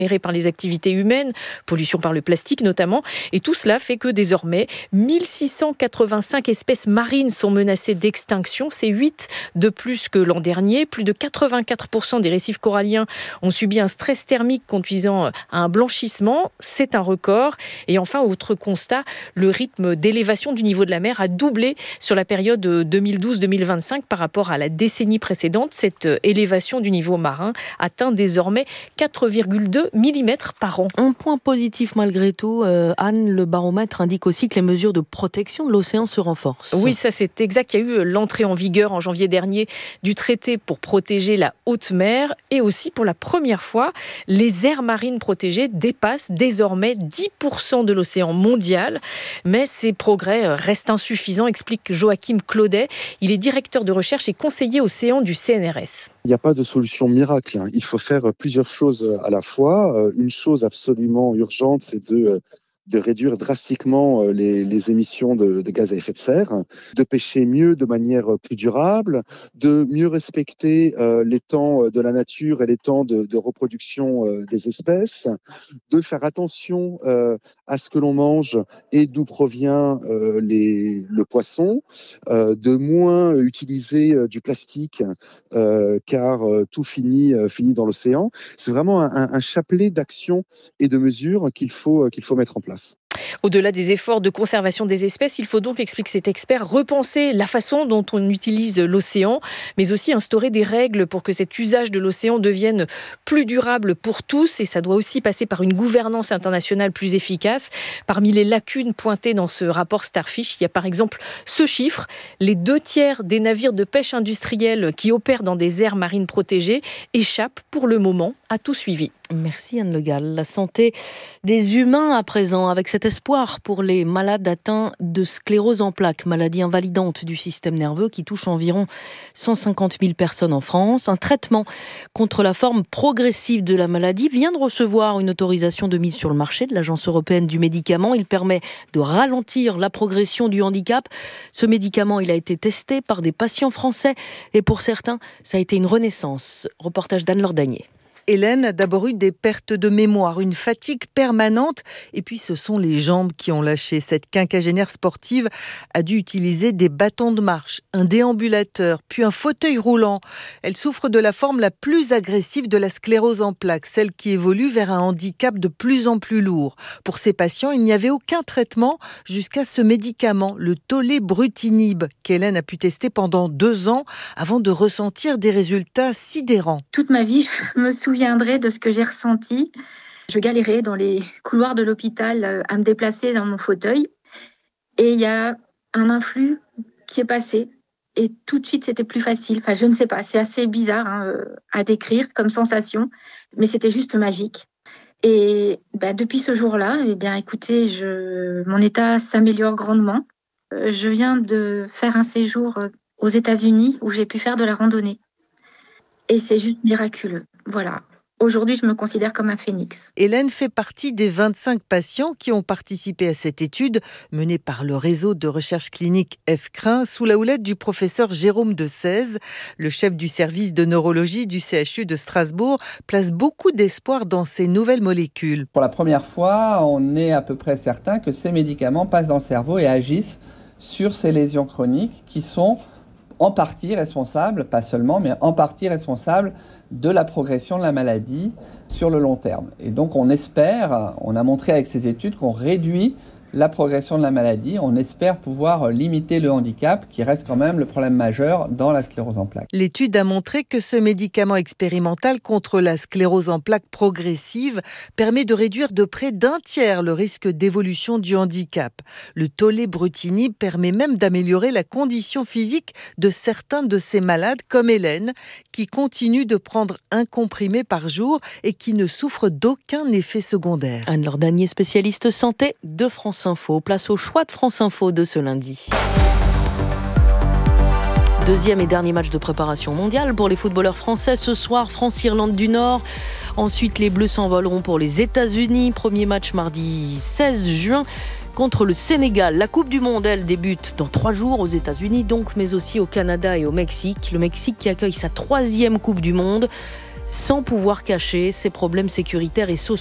par les activités humaines, pollution par le plastique notamment. Et tout cela fait que désormais, 1685 espèces marines sont menacées d'extinction. C'est 8 de plus que l'an dernier. Plus de 84% des récifs coralliens ont subi un stress thermique conduisant à un blanchissement. C'est un record. Et enfin, autre constat, le rythme d'élévation du niveau de la mer a doublé sur la période 2012-2025 par rapport à la décennie précédente. Cette élévation du niveau marin atteint désormais 4,2 mm par an. Un point positif malgré tout, Anne, le baromètre indique aussi que les mesures de protection de l'océan se renforcent. Oui, ça c'est exact. Il y a eu l'entrée en vigueur en janvier dernier du traité pour protéger la haute mer et aussi pour la première fois, les aires marines protégées dépassent désormais 10% de l'océan mondial. Mais ces progrès restent insuffisants, explique Joachim Claudet. Il est directeur de recherche et conseiller océan du CNRS. Il n'y a pas de solution miracle. Il faut faire plusieurs choses à la fois. Une chose absolument urgente, c'est de réduire drastiquement les émissions de gaz à effet de serre, de pêcher mieux de manière plus durable, de mieux respecter les temps de la nature et les temps de reproduction des espèces, de faire attention à ce que l'on mange et d'où provient le poisson, de moins utiliser du plastique car tout finit dans l'océan. C'est vraiment un chapelet d'actions et de mesures qu'il faut mettre en place. Au-delà des efforts de conservation des espèces, il faut donc, explique cet expert, repenser la façon dont on utilise l'océan, mais aussi instaurer des règles pour que cet usage de l'océan devienne plus durable pour tous. Et ça doit aussi passer par une gouvernance internationale plus efficace. Parmi les lacunes pointées dans ce rapport Starfish, il y a par exemple ce chiffre. Les 2/3 des navires de pêche industrielle qui opèrent dans des aires marines protégées échappent pour le moment à tout suivi. Merci Anne Le Gall. La santé des humains à présent, avec cet espoir pour les malades atteints de sclérose en plaques, maladie invalidante du système nerveux qui touche environ 150 000 personnes en France. Un traitement contre la forme progressive de la maladie vient de recevoir une autorisation de mise sur le marché de l'Agence européenne du médicament. Il permet de ralentir la progression du handicap. Ce médicament, il a été testé par des patients français et pour certains, ça a été une renaissance. Reportage d'Anne-Laure Dagnier. Hélène a d'abord eu des pertes de mémoire, une fatigue permanente et puis ce sont les jambes qui ont lâché. Cette quinquagénaire sportive a dû utiliser des bâtons de marche, un déambulateur, puis un fauteuil roulant. Elle souffre de la forme la plus agressive de la sclérose en plaques, celle qui évolue vers un handicap de plus en plus lourd. Pour ces patients, il n'y avait aucun traitement jusqu'à ce médicament, le tolebrutinib, qu'Hélène a pu tester pendant 2 ans avant de ressentir des résultats sidérants. Toute ma vie, je me souviendrai de ce que j'ai ressenti. Je galérais dans les couloirs de l'hôpital à me déplacer dans mon fauteuil. Et il y a un influx qui est passé. Et tout de suite, c'était plus facile. Enfin, je ne sais pas, c'est assez bizarre à décrire comme sensation. Mais c'était juste magique. Et depuis ce jour-là, écoutez, mon état s'améliore grandement. Je viens de faire un séjour aux États-Unis où j'ai pu faire de la randonnée. Et c'est juste miraculeux. Voilà. Aujourd'hui, je me considère comme un phénix. Hélène fait partie des 25 patients qui ont participé à cette étude menée par le réseau de recherche clinique FCRIN sous la houlette du professeur Jérôme de Sèze. Le chef du service de neurologie du CHU de Strasbourg place beaucoup d'espoir dans ces nouvelles molécules. Pour la première fois, on est à peu près certain que ces médicaments passent dans le cerveau et agissent sur ces lésions chroniques qui sont en partie responsables, pas seulement, mais en partie responsables de la progression de la maladie sur le long terme. Et donc on a montré avec ces études qu'on réduit la progression de la maladie. On espère pouvoir limiter le handicap qui reste quand même le problème majeur dans la sclérose en plaques. L'étude a montré que ce médicament expérimental contre la sclérose en plaques progressive permet de réduire de près d'1/3 le risque d'évolution du handicap. Le tolebrutinib permet même d'améliorer la condition physique de certains de ces malades comme Hélène qui continue de prendre un comprimé par jour et qui ne souffre d'aucun effet secondaire. Anne-Laure Dagnier, spécialiste santé de France Info. Place au choix de France Info de ce lundi. Deuxième et dernier match de préparation mondiale pour les footballeurs français ce soir, France-Irlande du Nord. Ensuite, les Bleus s'envoleront pour les États-Unis. Premier match mardi 16 juin contre le Sénégal. La Coupe du Monde, elle, débute dans 3 jours aux États-Unis, donc, mais aussi au Canada et au Mexique. Le Mexique qui accueille sa 3e Coupe du Monde. sans pouvoir cacher ses problèmes sécuritaires et sociaux.